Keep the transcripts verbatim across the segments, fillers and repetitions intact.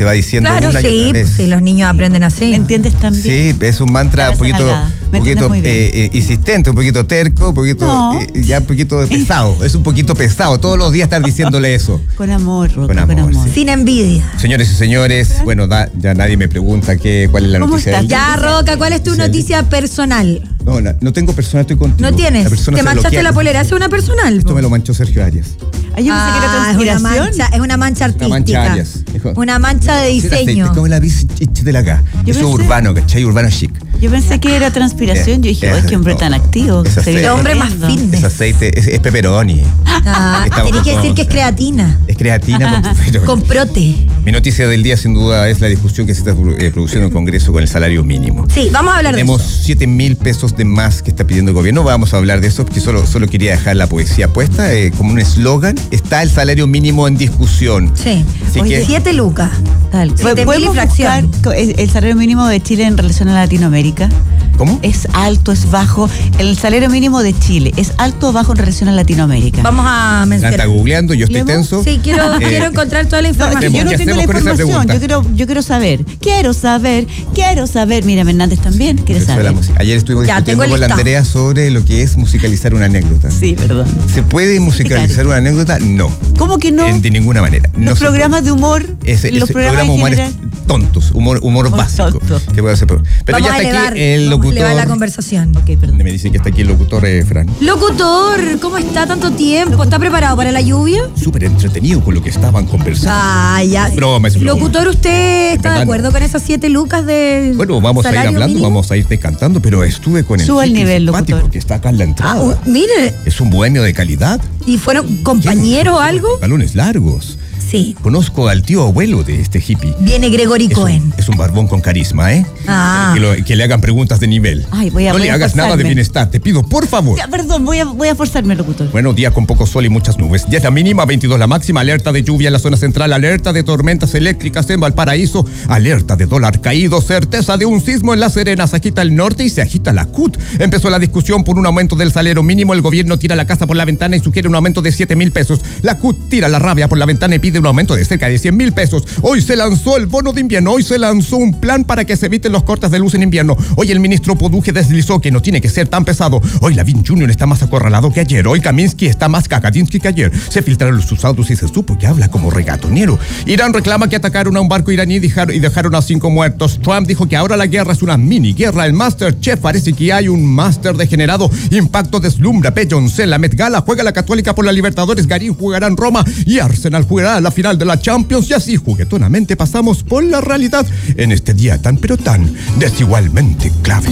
se va diciendo claro, una sí, y otra vez. Sí, los niños aprenden así. ¿Me entiendes también? Sí, es un mantra un poquito, un poquito eh, eh, insistente, un poquito terco, un poquito no. eh, ya un poquito pesado. Es un poquito pesado. Todos los días estar diciéndole eso. Con amor, Rocco, con amor. Con amor. Sí. Sin envidia. Señores y señores, bueno, da, ya nadie me pregunta qué, cuál es la noticia. Del ya, Roca, ¿cuál es tu noticia personal? No, no, no tengo personal, estoy contigo. ¿No tienes? ¿Te manchaste la polera? ¿Es una personal? Esto me lo manchó Sergio Arias. Ah, yo pensé ah, que era transpiración. Es una mancha, es una mancha artística. Una mancha Arias. Una mancha de diseño. ¿Cómo la vis de la acá? Yo Eso pensé, urbano, ¿cachai? Urbano chic. Yo pensé que era transpiración. Yo dije, ¡ay, qué hombre tan activo! El hombre más fitness. Es aceite, es, es pepperoni. Ah, tenés que decir que es creatina. Es creatina con pepperoni. Con prote. Mi noticia del día, sin duda, es la discusión que se está eh, produciendo en el Congreso con el salario mínimo. Sí, vamos a hablar Tenemos de eso. Tenemos siete mil pesos de más que está pidiendo el gobierno. Vamos a hablar de eso, porque solo, solo quería dejar la poesía puesta. Eh, como un eslogan, está el salario mínimo en discusión. Sí. Así Oye, que, siete lucas. Tal. ¿Podemos buscar el salario mínimo de Chile en relación a Latinoamérica? ¿Cómo? ¿Es alto, es bajo? El salario mínimo de Chile, ¿es alto o bajo en relación a Latinoamérica? Vamos a mencionar. está googleando, yo estoy tenso. Sí, quiero, eh, quiero encontrar toda la información. No, yo no tengo la información, yo quiero, yo quiero saber, quiero saber, quiero saber. Mira, Hernández también quiere saber. Ayer estuvimos ya, discutiendo con la Andrea sobre lo que es musicalizar una anécdota. Sí, perdón. ¿Se puede musicalizar una anécdota? No. ¿Cómo que no? En, de ninguna manera. No los programas de humor, ese, los ese programas programa humor es tontos, humor, humor básico. Que puede hacer, pero vamos ya está elevar, aquí el locutor. Vamos a la conversación. Okay, me dice que está aquí el locutor, eh, Fran. Locutor, ¿cómo está tanto tiempo? ¿Está preparado para la lluvia? Súper entretenido con lo que estaban conversando. Ah, ya. Es broma, es broma. Locutor, ¿usted está de acuerdo con esas siete lucas de Bueno, vamos a ir hablando, mínimo? vamos a ir cantando, pero estuve con el Suba el nivel, locutor. Que está acá en la entrada. Ah, mire. Es un bohemio de calidad. ¿Y fueron compañeros o algo? Pantalones largos. Sí. Conozco al tío abuelo de este hippie. Viene Gregory es Cohen. Un, es un barbón con carisma, ¿eh? Ah. Que, lo, que le hagan preguntas de nivel. Ay, voy a, no voy le a hagas forzarme. nada de bienestar, te pido, por favor. Ya, perdón, voy a, voy a forzarme, locutor. Bueno, día con poco sol y muchas nubes. diez la mínima, veintidós la máxima. Alerta de lluvia en la zona central. Alerta de tormentas eléctricas en Valparaíso. Alerta de dólar caído. Certeza de un sismo en La Serena. Se agita el norte y se agita la C U T. Empezó la discusión por un aumento del salario mínimo. El gobierno tira la casa por la ventana y sugiere un aumento de siete mil pesos. La C U T tira la rabia por la ventana y pide un aumento de cerca de cien mil pesos. Hoy se lanzó el bono de invierno. Hoy se lanzó un plan para que se eviten los cortes de luz en invierno. Hoy el ministro Poduje deslizó que no tiene que ser tan pesado. Hoy Lavín junior está más acorralado que ayer. Hoy Kaminsky está más cagadinsky que ayer. Se filtraron sus autos y se supo que habla como regatonero. Irán reclama que atacaron a un barco iraní y dejaron, y dejaron a cinco muertos. Trump dijo que ahora la guerra es una mini guerra. El Masterchef parece que hay un máster degenerado. Impacto deslumbra. Beyoncé, la Met Gala, juega la Católica por la Libertadores. Garín jugará en Roma y Arsenal jugará la final de la Champions. Y así juguetonamente pasamos por la realidad en este día tan pero tan desigualmente clave.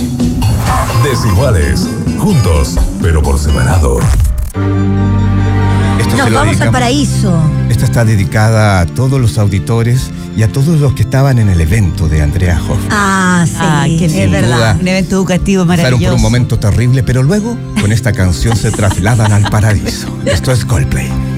Desiguales, juntos, pero por separado. Esto Nos vamos al paraíso. Esta está dedicada a todos los auditores y a todos los que estaban en el evento de Andrea Hoff. Ah, sí, ah, qué es verdad. Un evento educativo maravilloso. Pasaron por un momento terrible, pero luego con esta canción se trasladan al paraíso. Esto es Coldplay.